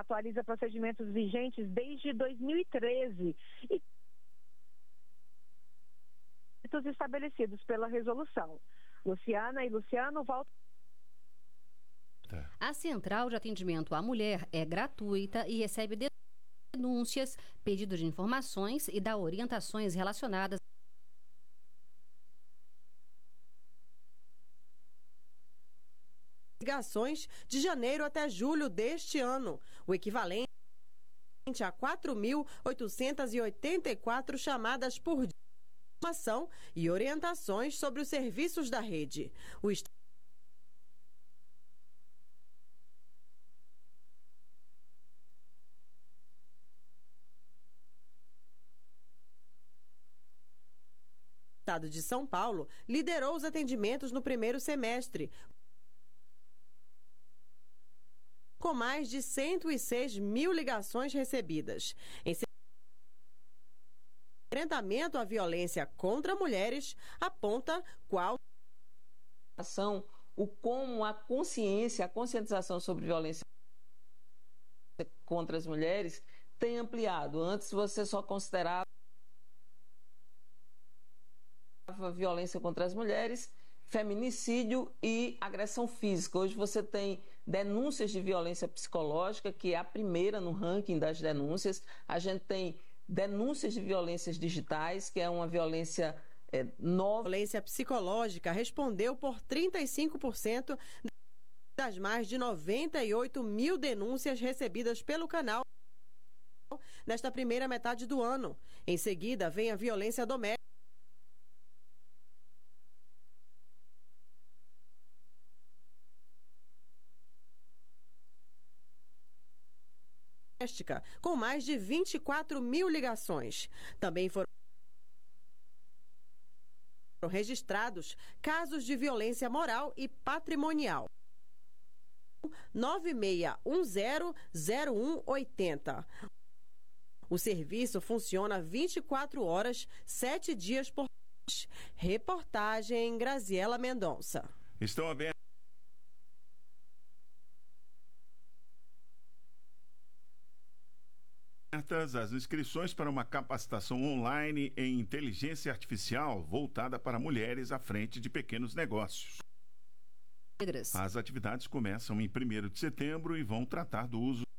atualiza procedimentos vigentes desde 2013 e estabelecidos pela resolução. Luciana e Luciano, voltam. A Central de Atendimento à Mulher é gratuita e recebe denúncias, pedido de informações e dá orientações relacionadas ligações de janeiro até julho deste ano, o equivalente a 4.884 chamadas por dia, informação e orientações sobre os serviços da rede. O Estado de São Paulo liderou os atendimentos no primeiro semestre, com mais de 106 mil ligações recebidas. Em enfrentamento à violência contra mulheres, aponta qual como a consciência, a conscientização sobre violência contra as mulheres tem ampliado. Antes você só considerava violência contra as mulheres, feminicídio e agressão física. Hoje você tem denúncias de violência psicológica, que é a primeira no ranking das denúncias. A gente tem denúncias de violências digitais, que é uma violência nova. A violência psicológica respondeu por 35% das mais de 98 mil denúncias recebidas pelo canal nesta primeira metade do ano. Em seguida, vem a violência doméstica, com mais de 24 mil ligações. Também foram registrados casos de violência moral e patrimonial. 96100180. O serviço funciona 24 horas, 7 dias por mês. Reportagem Graziela Mendonça. Estão abertos as inscrições para uma capacitação online em inteligência artificial voltada para mulheres à frente de pequenos negócios. As atividades começam em 1º de setembro e vão tratar do uso